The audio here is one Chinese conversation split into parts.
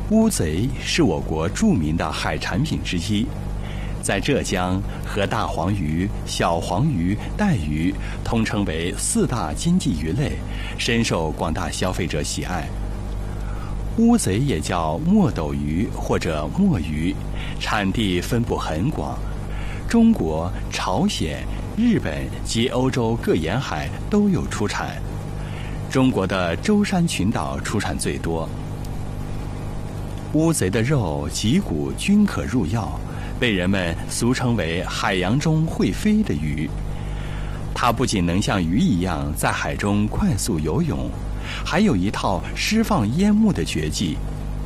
乌贼是我国著名的海产品之一，在浙江和大黄鱼、小黄鱼、带鱼统称为4大经济鱼类，深受广大消费者喜爱。乌贼也叫墨斗鱼或者墨鱼，产地分布很广，中国、朝鲜、日本及欧洲各沿海都有出产，中国的舟山群岛出产最多。乌贼的肉、脊骨均可入药，被人们俗称为海洋中会飞的鱼。它不仅能像鱼一样在海中快速游泳，还有一套释放烟幕的绝技。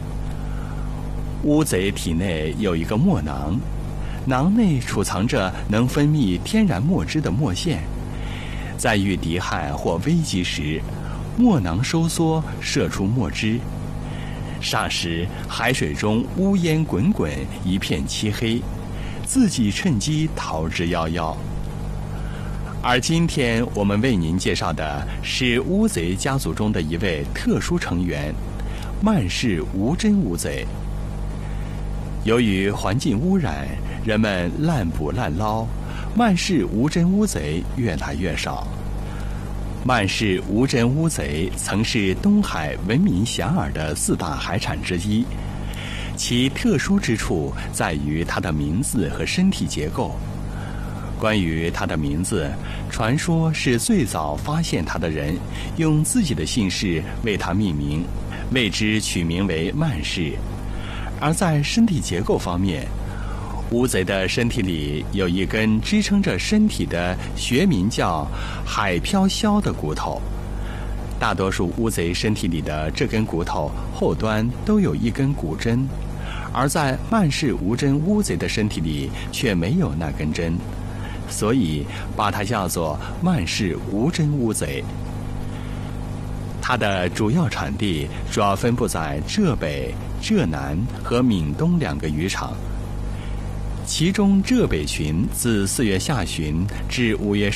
乌贼体内有一个墨囊，囊内储藏着能分泌天然墨汁的墨线，在遇敌害或危机时，墨囊收缩，射出墨汁。霎时，海水中乌烟滚滚，一片漆黑，自己趁机逃之夭夭。而今天我们为您介绍的是乌贼家族中的一位特殊成员——曼氏无针乌贼。由于环境污染，人们滥捕滥捞，曼氏无针乌贼越来越少。曼氏无针乌贼曾是东海闻名遐迩的4大海产之一，其特殊之处在于它的名字和身体结构。关于它的名字，传说是最早发现它的人用自己的姓氏为它命名，为之取名为曼氏。而在身体结构方面，乌贼的身体里有一根支撑着身体的学名叫海飘销的骨头，大多数乌贼身体里的这根骨头后端都有一根骨针，而在曼氏无针乌贼的身体里却没有那根针，所以把它叫做曼氏无针乌贼。它的主要产地主要分布在浙北、浙南和闽东2个渔场，其中浙北群自4月下旬至5月